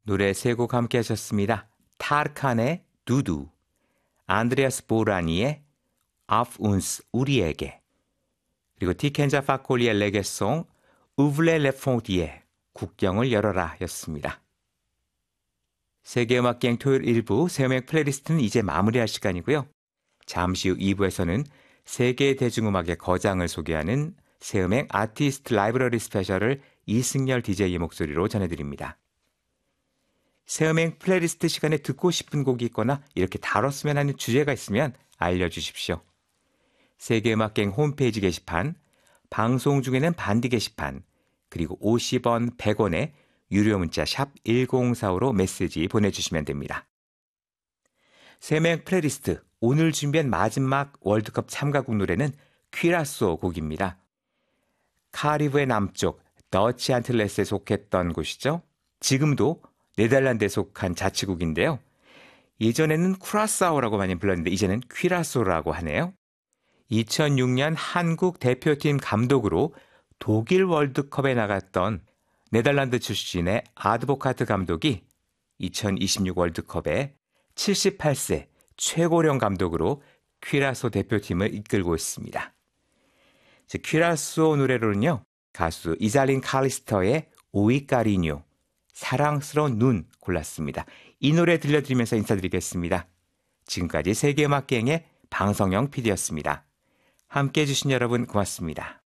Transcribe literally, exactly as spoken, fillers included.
노래 세 곡 함께 하셨습니다. 타르칸의 두두, 안드레아스 보라니의 아프 운스 우리에게, 그리고 티켄자 파콜리의 레게송 우블레 레퐁디의 국경을 열어라 였습니다. 세계음악여행 토요일 일 부 세음악 플레이리스트는 이제 마무리할 시간이고요. 잠시 후 이 부에서는 세계 대중음악의 거장을 소개하는 세음악 아티스트 라이브러리 스페셜을 이승열 디제이의 목소리로 전해드립니다. 세음악 플레이리스트 시간에 듣고 싶은 곡이 있거나 이렇게 다뤘으면 하는 주제가 있으면 알려주십시오. 세계음악여행 홈페이지 게시판, 방송 중에는 반디 게시판, 그리고 오십 원, 백 원의 유료 문자 샵 일공사오로 메시지 보내주시면 됩니다. 세음악 플레이리스트 오늘 준비한 마지막 월드컵 참가국 노래는 퀴라소 곡입니다. 카리브의 남쪽 더치 안틀레스에 속했던 곳이죠. 지금도 네덜란드에 속한 자치국인데요. 예전에는 쿠라사오라고 많이 불렀는데 이제는 퀴라소라고 하네요. 이천육 년 한국 대표팀 감독으로 독일 월드컵에 나갔던 네덜란드 출신의 아드보카트 감독이 이천이십육 월드컵에 칠십팔 세 최고령 감독으로 퀴라소 대표팀을 이끌고 있습니다. 퀴라소 노래로는요, 가수 이잘린 칼리스터의 오이까리뉴, 사랑스러운 눈 골랐습니다. 이 노래 들려드리면서 인사드리겠습니다. 지금까지 세계음악여행의 방성영 피디였습니다. 함께해 주신 여러분 고맙습니다.